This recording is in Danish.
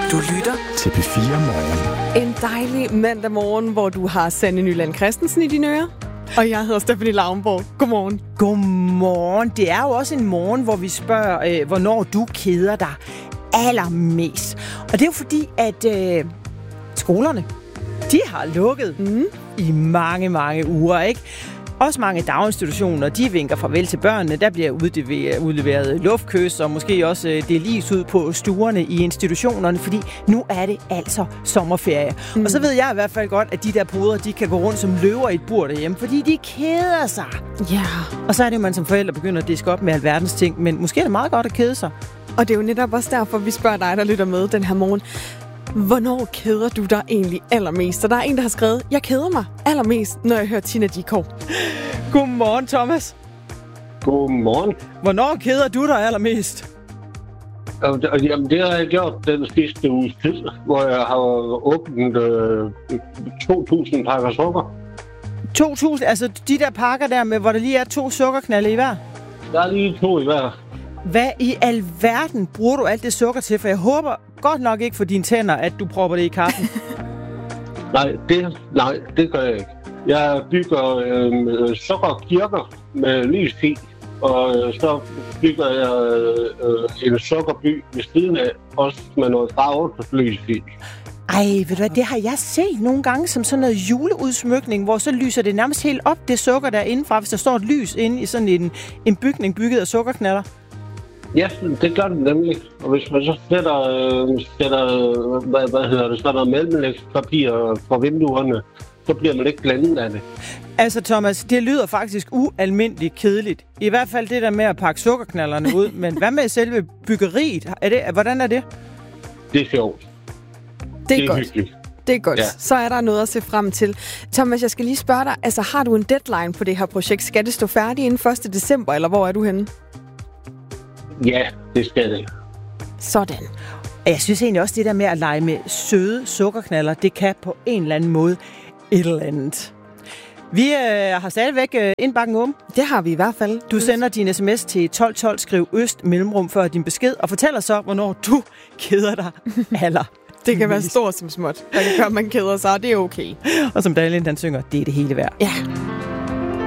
Du lytter til P4 Morgen. En dejlig mandag morgen, hvor du har Sanne Nyland Christensen i dine ører. Og jeg hedder Stephanie Lauenborg. Godmorgen. Godmorgen. Det er jo også en morgen, hvor vi spørger, hvornår du keder dig allermest. Og det er jo fordi, at skolerne, de har lukket i mange, mange uger, ikke? Også mange daginstitutioner, de vinker farvel til børnene. Der bliver udleveret luftkys, og måske også det lys ud på stuerne i institutionerne, fordi nu er det altså sommerferie. Og så ved jeg i hvert fald godt, at de der poder, de kan gå rundt som løver i et bur derhjemme, fordi de keder sig. Ja. Og så er det jo, man som forældre begynder at diske op med alverdens ting, men måske er det meget godt at kede sig. Og det er jo netop også derfor, vi spørger dig, der lytter med den her morgen. Hvornår keder du dig egentlig allermest? Og der er en, der har skrevet, jeg keder mig allermest, når jeg hører Tina Dickow. Godmorgen, Thomas. Godmorgen. Hvornår keder du dig allermest? Jamen, det har jeg gjort den sidste uges tid, hvor jeg har åbnet 2.000 pakker sukker. 2.000? Altså de der pakker der med, hvor der lige er 2 sukkerknalde i hver? Der er lige 2 i hver. Hvad i alverden bruger du alt det sukker til? For jeg håber godt nok ikke for dine tænder, at du propper det i kaffen. Nej, det gør jeg ikke. Jeg bygger sukkerkirker med lys i, og så bygger jeg en sukkerby ved siden af, også med noget farvet lys i. Ej, ved du hvad, det har jeg set nogle gange som sådan noget juleudsmykning, hvor så lyser det nærmest helt op, det sukker der indenfra, hvis der står et lys inde i sådan en bygning bygget af sukkerknaller. Ja, det gør det nemlig. Og hvis man så sætter sådan noget mellemlægspapir for vinduerne, så bliver man ikke blændet af det. Altså Thomas, det lyder faktisk ualmindeligt kedeligt. I hvert fald det der med at pakke sukkerknallerne ud. Men hvad med selve byggeriet? Hvordan er det? Det er sjovt. Det er godt. Hyggeligt. Det er godt. Ja. Så er der noget at se frem til. Thomas, jeg skal lige spørge dig, altså har du en deadline på det her projekt? Skal det stå færdigt inden 1. december, eller hvor er du henne? Ja, det skal det. Sådan. Jeg synes egentlig også, det der med at lege med søde sukkerknaller, det kan på en eller anden måde et eller andet. Vi har stadigvæk indbakken åben. Det har vi i hvert fald. Du sender din sms til 1212, skriv øst mellemrum før din besked, og fortæller så, hvornår du keder dig aller. Det kan være stort som småt. Der kan gøre, man keder sig, og det er okay. Og som Daniel han synger, det er det hele værd. Ja.